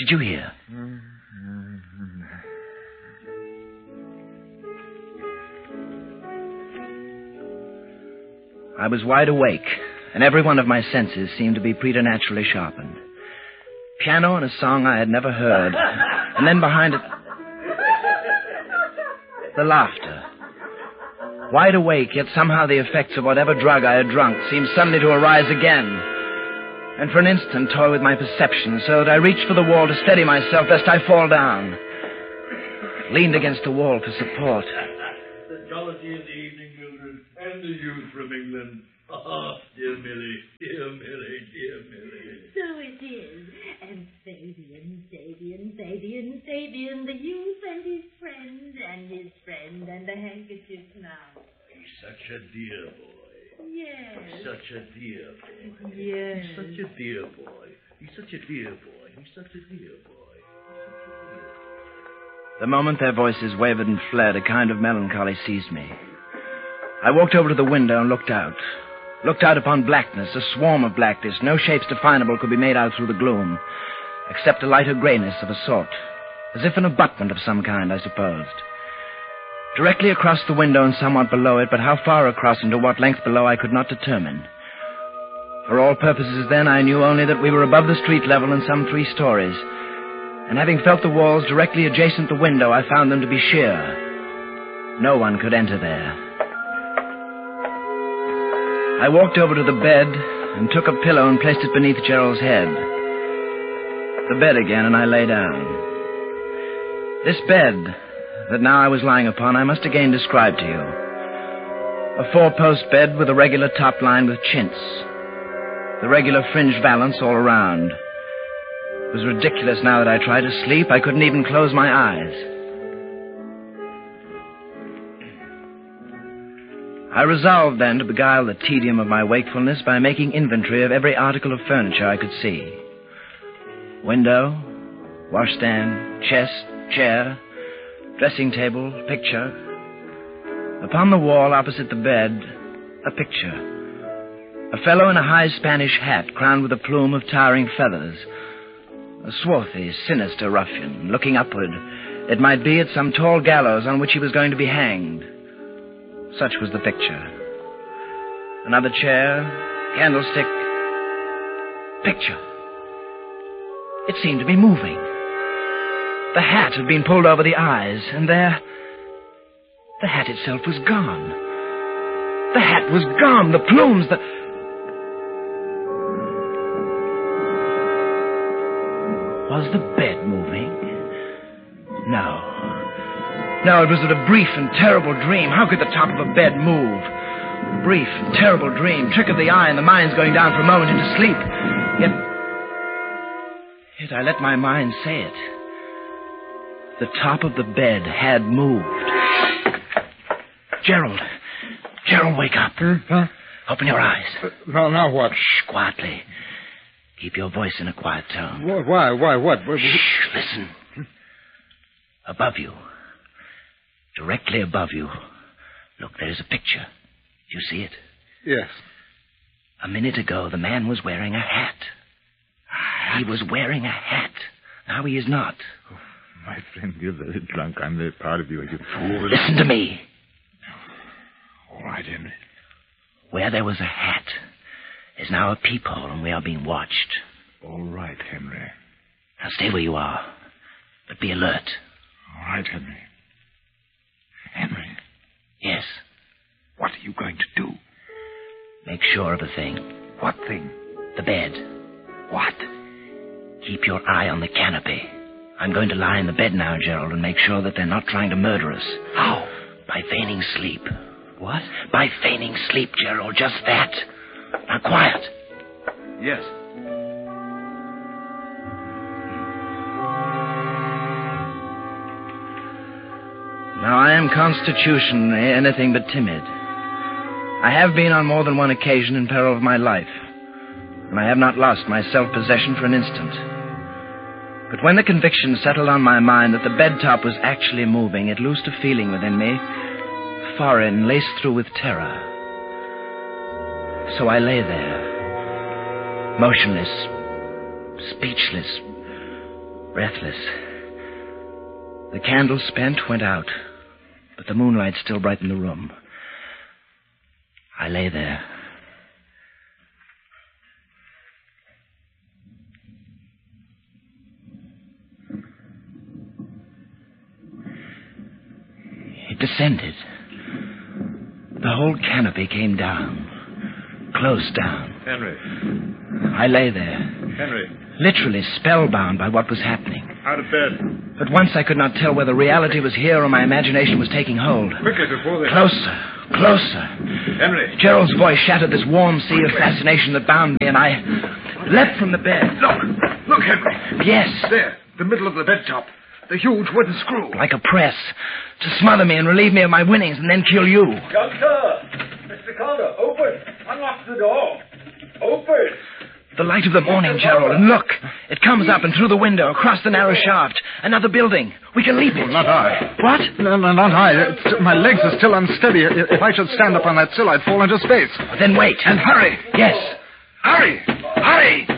did you hear? I was wide awake, and every one of my senses seemed to be preternaturally sharpened. Piano and a song I had never heard, and then behind it, the laughter. Wide awake, yet somehow the effects of whatever drug I had drunk seemed suddenly to arise again, and for an instant toy with my perception, so that I reached for the wall to steady myself lest I fall down. Leaned against the wall for support. The jollity of the evening, Mildred, and the youth from England. Ah, dear Millie, dear Millie, dear Millie. So it is. And Fabian, the youth and his friend, and the handkerchief now. He's such a dear boy. Yes. Such a dear boy. Yes. He's such a dear boy. He's such a dear boy. He's such a dear boy. The moment their voices wavered and fled, a kind of melancholy seized me. I walked over to the window and looked out. Looked out upon blackness, a swarm of blackness. No shapes definable could be made out through the gloom, except a lighter grayness of a sort, as if an abutment of some kind, I supposed. Directly across the window and somewhat below it, but how far across and to what length below I could not determine. For all purposes then, I knew only that we were above the street level in some 3 stories, and having felt the walls directly adjacent the window, I found them to be sheer. No one could enter there. I walked over to the bed and took a pillow and placed it beneath Gerald's head. The bed again, and I lay down. This bed that now I was lying upon, I must again describe to you. A 4-post bed with a regular top line with chintz. The regular fringed valance all around. It was ridiculous now that I tried to sleep. I couldn't even close my eyes. I resolved then to beguile the tedium of my wakefulness by making inventory of every article of furniture I could see. Window, washstand, chest, chair, dressing table, picture. Upon the wall opposite the bed, a picture. A fellow in a high Spanish hat crowned with a plume of towering feathers. A swarthy, sinister ruffian, looking upward, it might be, at some tall gallows on which he was going to be hanged. Such was the picture. Another chair, candlestick, picture. It seemed to be moving. The hat had been pulled over the eyes, and there, the hat itself was gone. The hat was gone, the plumes, Was the bed moving? No. No, it was but a brief and terrible dream. How could the top of a bed move? A brief and terrible dream. Trick of the eye, and the mind's going down for a moment into sleep. Yet I let my mind say it. The top of the bed had moved. Gerald, wake up. Huh? Open your eyes. Now what? Shh, quietly. Keep your voice in a quiet tone. Why, what? Shh, listen. Above you. Directly above you. Look, there's a picture. Do you see it? Yes. A minute ago, the man was wearing a hat. He was wearing a hat. Now he is not. Oh, my friend, you're very drunk. I'm very proud of you, you fool. Listen to me. All right, Henry. Where there was a hat is now a peephole, and we are being watched. All right, Henry. Now stay where you are, but be alert. All right, Henry. Henry. Yes. What are you going to do? Make sure of a thing. What thing? The bed. What? Keep your eye on the canopy. I'm going to lie in the bed now, Gerald, and make sure that they're not trying to murder us. How? By feigning sleep. What? By feigning sleep, Gerald. Just that. Now, quiet. Yes. Now, I am constitutionally anything but timid. I have been on more than one occasion in peril of my life, and I have not lost my self-possession for an instant. But when the conviction settled on my mind that the bed top was actually moving, it loosed a feeling within me, foreign, laced through with terror. So I lay there, motionless, speechless, breathless. The candle spent went out, but the moonlight still brightened the room. I lay there. It descended. The whole canopy came down. Close down. Henry. I lay there. Henry. Literally spellbound by what was happening. Out of bed. But once I could not tell whether reality was here or my imagination was taking hold. Quickly before they... Closer. Closer. Henry. Gerald's voice shattered this warm sea of fascination that bound me, and I leapt from the bed. Look, Henry. Yes. There, the middle of the bed top. The huge wooden screw. Like a press. To smother me and relieve me of my winnings and then kill you. Doctor! Mr. Calder, open! Unlock the door! Open! The light of the morning, Gerald, and look. It comes up and through the window, across the narrow shaft. Another building. We can leap it. Not I. What? No, not I. My legs are still unsteady. If I should stand up on that sill, I'd fall into space. Then wait. And hurry. Yes. Hurry! Hurry!